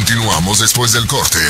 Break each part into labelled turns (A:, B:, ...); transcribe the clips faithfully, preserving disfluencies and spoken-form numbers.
A: Continuamos después del corte.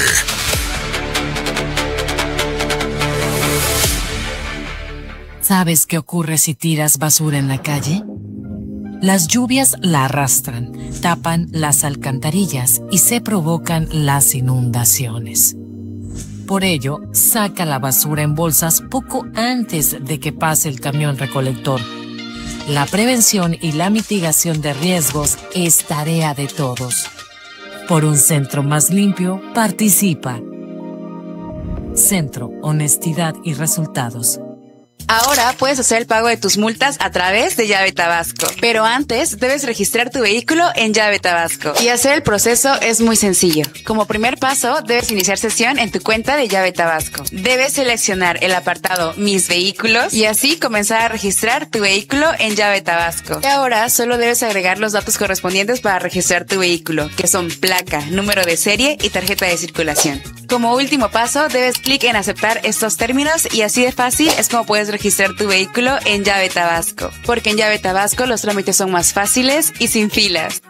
B: ¿Sabes qué ocurre si tiras basura en la calle? Las lluvias la arrastran, tapan las alcantarillas y se provocan las inundaciones. Por ello, saca la basura en bolsas poco antes de que pase el camión recolector. La prevención y la mitigación de riesgos es tarea de todos. Por un centro más limpio, participa. Centro, Honestidad y Resultados.
C: Ahora puedes hacer el pago de tus multas a través de Llave Tabasco. Pero antes debes registrar tu vehículo en Llave Tabasco. Y hacer el proceso es muy sencillo. Como primer paso, debes iniciar sesión en tu cuenta de Llave Tabasco. Debes seleccionar el apartado Mis Vehículos y así comenzar a registrar tu vehículo en Llave Tabasco. Y ahora solo debes agregar los datos correspondientes para registrar tu vehículo, que son placa, número de serie y tarjeta de circulación. Como último paso, debes clic en aceptar estos términos y así de fácil es como puedes registrar tu vehículo en Llave Tabasco. Porque en Llave Tabasco los trámites son más fáciles y sin filas.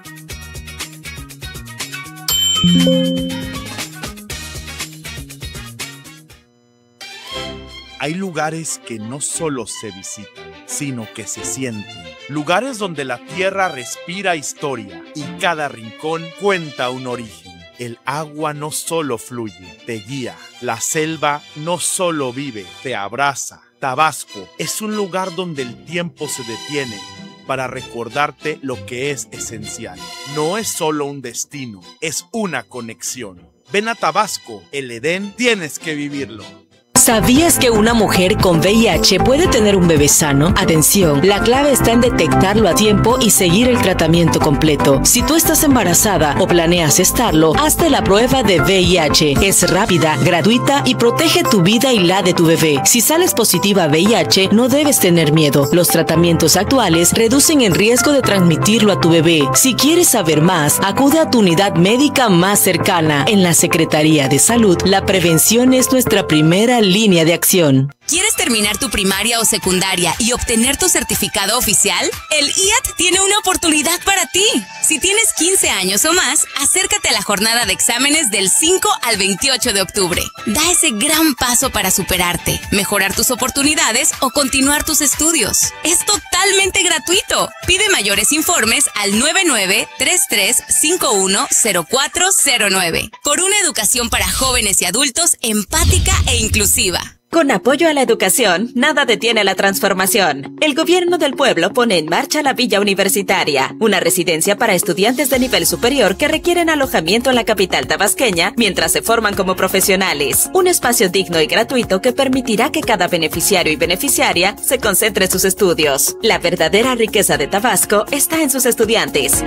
D: Hay lugares que no solo se visitan, sino que se sienten. Lugares donde la tierra respira historia y cada rincón cuenta un origen. El agua no solo fluye, te guía. La selva no solo vive, te abraza. Tabasco es un lugar donde el tiempo se detiene para recordarte lo que es esencial. No es solo un destino, es una conexión. Ven a Tabasco, el Edén, tienes que vivirlo.
E: ¿Sabías que una mujer con V I H puede tener un bebé sano? Atención, la clave está en detectarlo a tiempo y seguir el tratamiento completo. Si tú estás embarazada o planeas estarlo, hazte la prueba de V I H. Es rápida, gratuita y protege tu vida y la de tu bebé. Si sales positiva a V I H, no debes tener miedo. Los tratamientos actuales reducen el riesgo de transmitirlo a tu bebé. Si quieres saber más, acude a tu unidad médica más cercana. En la Secretaría de Salud, la prevención es nuestra primera línea de acción.
F: ¿Quieres terminar tu primaria o secundaria y obtener tu certificado oficial? El I A T tiene una oportunidad para ti. Si tienes quince años o más, acércate a la jornada de exámenes del cinco al veintiocho de octubre. Da ese gran paso para superarte, mejorar tus oportunidades o continuar tus estudios. Es totalmente gratuito. Pide mayores informes al nueve nueve tres tres cinco uno cero cuatro cero nueve. Por una educación para jóvenes y adultos empática e inclusiva.
G: Con apoyo a la educación, nada detiene la transformación. El Gobierno del Pueblo pone en marcha la Villa Universitaria, una residencia para estudiantes de nivel superior que requieren alojamiento en la capital tabasqueña mientras se forman como profesionales. Un espacio digno y gratuito que permitirá que cada beneficiario y beneficiaria se concentre en sus estudios. La verdadera riqueza de Tabasco está en sus estudiantes.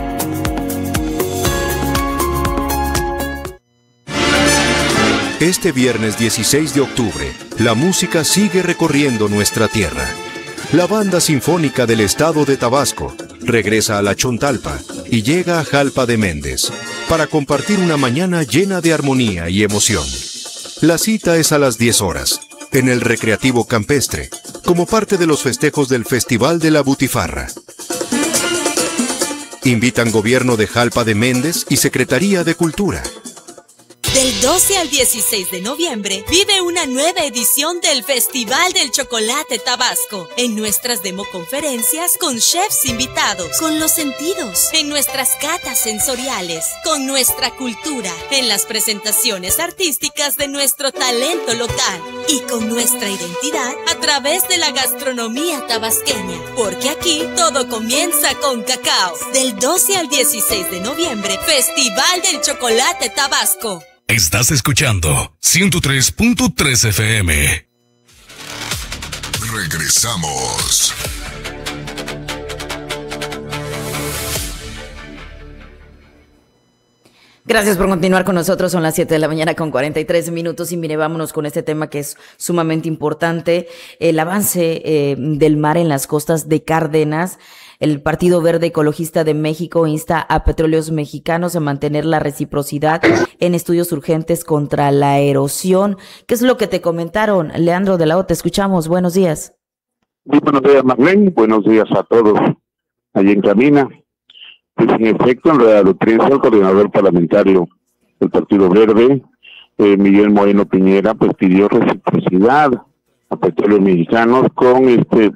H: Este viernes dieciséis de octubre, la música sigue recorriendo nuestra tierra. La Banda Sinfónica del Estado de Tabasco regresa a la Chontalpa y llega a Jalpa de Méndez para compartir una mañana llena de armonía y emoción. La cita es a las diez horas, en el Recreativo Campestre, como parte de los festejos del Festival de la Butifarra. Invitan Gobierno de Jalpa de Méndez y Secretaría de Cultura.
I: Del doce al dieciséis de noviembre, vive una nueva edición del Festival del Chocolate Tabasco. En nuestras democonferencias con chefs invitados, con los sentidos, en nuestras catas sensoriales, con nuestra cultura, en las presentaciones artísticas de nuestro talento local y con nuestra identidad a través de la gastronomía tabasqueña. Porque aquí todo comienza con cacao. Del doce al dieciséis de noviembre, Festival del Chocolate Tabasco.
J: Estás escuchando ciento tres punto tres F M.
A: Regresamos.
K: Gracias por continuar con nosotros. Son las siete de la mañana con cuarenta y tres minutos y mire, vámonos con este tema que es sumamente importante. El avance eh, del mar en las costas de Cárdenas. El Partido Verde Ecologista de México insta a Petróleos Mexicanos a mantener la reciprocidad en estudios urgentes contra la erosión. ¿Qué es lo que te comentaron? Leandro de la O, te escuchamos. Buenos días.
L: Muy buenos días, Marlene. Buenos días a todos allí en cabina. Pues en efecto, en la nutrición, el coordinador parlamentario el Partido Verde, eh, Miguel Moreno Piñera, pues pidió reciprocidad a Petróleos Mexicanos con este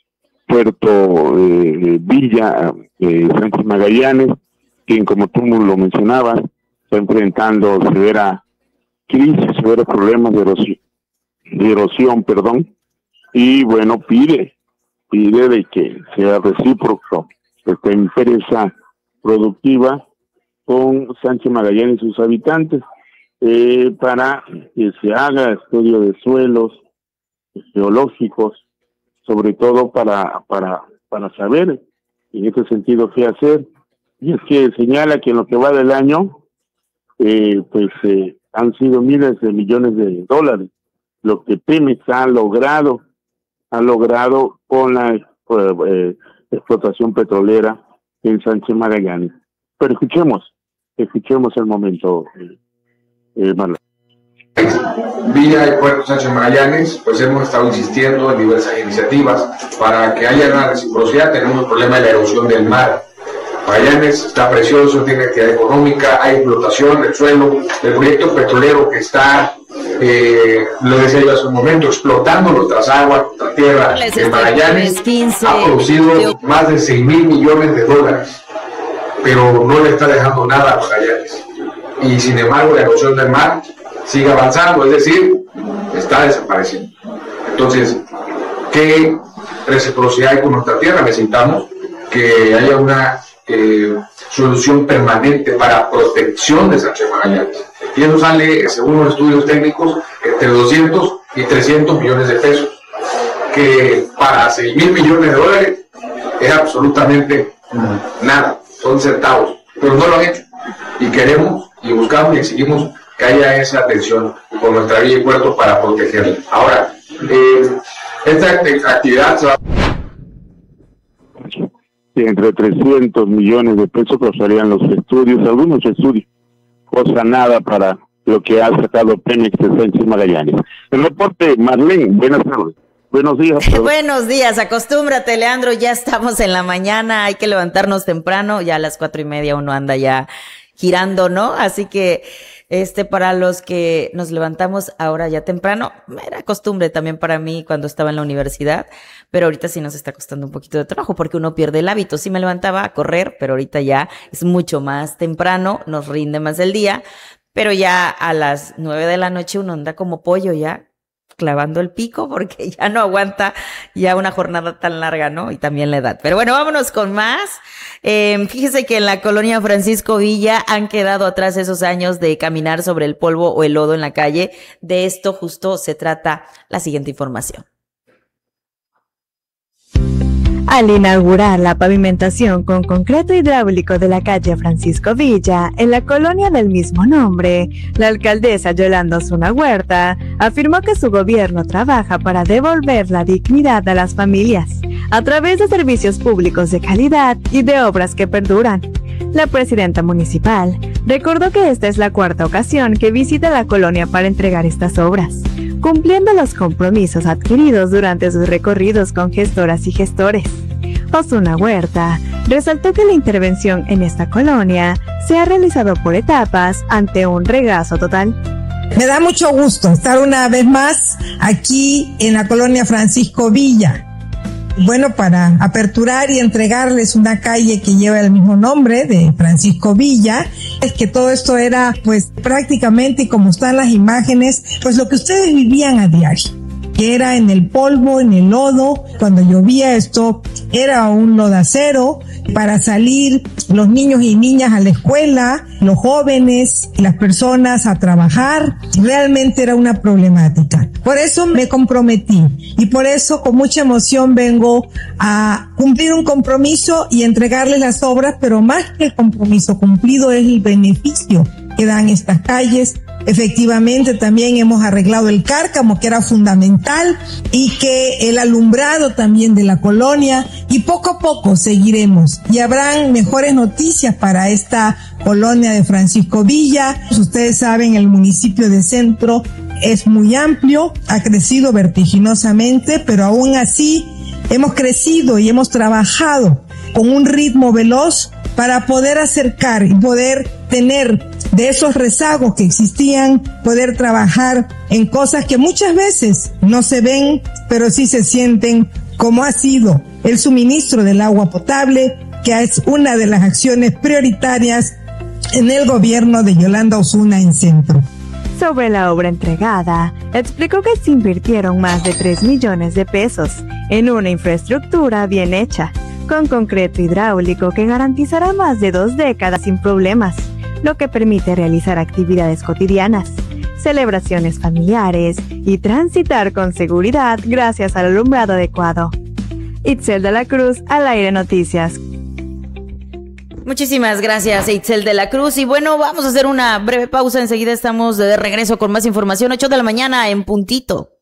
L: Puerto eh, Villa, eh, Sánchez Magallanes, quien, como tú lo mencionabas, está enfrentando severa crisis, severos problemas de erosión, de erosión, perdón, y bueno, pide, pide de que sea recíproco esta empresa productiva con Sánchez Magallanes y sus habitantes, eh, para que se haga estudio de suelos geológicos, sobre todo para, para, para saber en este sentido qué hacer. Y es que señala que en lo que va del año, eh, pues eh, han sido miles de millones de dólares lo que Pemex ha logrado, ha logrado con la eh, explotación petrolera en Sánchez Magallanes. Pero escuchemos, escuchemos el momento, eh, eh, Marlon.
M: Villa y Puerto Sánchez Magallanes, pues hemos estado insistiendo en diversas iniciativas para que haya una reciprocidad. Tenemos el problema de la erosión del mar. Magallanes está precioso, tiene actividad económica, hay explotación del suelo. El proyecto petrolero que está, eh, lo decía yo hace un momento, explotando nuestras aguas, nuestra tierra en Magallanes, ha producido más de seis mil millones de dólares, pero no le está dejando nada a Magallanes. Y sin embargo, la erosión del mar sigue avanzando, es decir, está desapareciendo. Entonces, ¿qué reciprocidad hay con nuestra tierra? Necesitamos que haya una eh, solución permanente para protección de Sánchez Magallanes. Y eso sale, según los estudios técnicos, entre doscientos y trescientos millones de pesos, que para seis mil millones de dólares es absolutamente nada, son centavos, pero no lo han hecho. Y queremos, y buscamos y exigimos que haya esa atención con nuestra villa y puerto para protegerla. Ahora, eh, esta actividad se va...
L: Entre trescientos millones de pesos costarían los estudios, algunos estudios, cosa nada para lo que ha sacado Pemex de Sánchez Magallanes. El reporte, Marlene, buenas tardes. Buenos días.
K: Buenos días, acostúmbrate, Leandro, ya estamos en la mañana, hay que levantarnos temprano, ya a las cuatro y media uno anda ya girando, ¿no? Así que, este, para los que nos levantamos ahora ya temprano, era costumbre también para mí cuando estaba en la universidad, pero ahorita sí nos está costando un poquito de trabajo porque uno pierde el hábito. Sí me levantaba a correr, pero ahorita ya es mucho más temprano, nos rinde más el día, pero ya a las nueve de la noche uno anda como pollo ya, clavando el pico porque ya no aguanta ya una jornada tan larga, ¿no? Y también la edad. Pero bueno, vámonos con más. Eh, fíjese que en la colonia Francisco Villa han quedado atrás esos años de caminar sobre el polvo o el lodo en la calle. De esto justo se trata la siguiente información.
N: Al inaugurar la pavimentación con concreto hidráulico de la calle Francisco Villa, en la colonia del mismo nombre, la alcaldesa Yolanda Osuna Huerta afirmó que su gobierno trabaja para devolver la dignidad a las familias, a través de servicios públicos de calidad y de obras que perduran. La presidenta municipal recordó que esta es la cuarta ocasión que visita la colonia para entregar estas obras, cumpliendo los compromisos adquiridos durante sus recorridos con gestoras y gestores. Osuna Huerta resaltó que la intervención en esta colonia se ha realizado por etapas ante un regazo total.
O: Me da mucho gusto estar una vez más aquí en la colonia Francisco Villa. Bueno, para aperturar y entregarles una calle que lleva el mismo nombre de Francisco Villa, es que todo esto era pues prácticamente, y como están las imágenes, pues lo que ustedes vivían a diario, que era en el polvo, en el lodo. Cuando llovía esto era un lodacero para salir los niños y niñas a la escuela, los jóvenes, las personas a trabajar. Realmente era una problemática. Por eso me comprometí y por eso con mucha emoción vengo a cumplir un compromiso y entregarles las obras, pero más que el compromiso cumplido es el beneficio que dan estas calles. Efectivamente, también hemos arreglado el cárcamo, que era fundamental, y que el alumbrado también de la colonia, y poco a poco seguiremos. Y habrán mejores noticias para esta colonia de Francisco Villa. Ustedes saben, el municipio de Centro es muy amplio, ha crecido vertiginosamente, pero aún así hemos crecido y hemos trabajado con un ritmo veloz para poder acercar y poder tener de esos rezagos que existían, poder trabajar en cosas que muchas veces no se ven, pero sí se sienten, como ha sido el suministro del agua potable, que es una de las acciones prioritarias en el gobierno de Yolanda Osuna en Centro.
N: Sobre la obra entregada, explicó que se invirtieron más de tres millones de pesos en una infraestructura bien hecha, con concreto hidráulico que garantizará más de dos décadas sin problemas, lo que permite realizar actividades cotidianas, celebraciones familiares y transitar con seguridad gracias al alumbrado adecuado. Itzel de la Cruz, Al Aire Noticias.
K: Muchísimas gracias, Itzel de la Cruz. Y bueno, vamos a hacer una breve pausa. Enseguida estamos de regreso con más información. ocho de la mañana en puntito.